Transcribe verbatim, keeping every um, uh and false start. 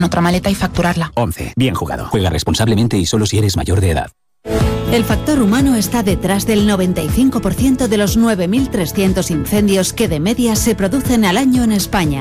otra maleta y facturarla. once. Bien jugado. Juega responsablemente y solo si eres mayor de edad. El factor humano está detrás del noventa y cinco por ciento de los nueve mil trescientos incendios que de media se producen al año en España.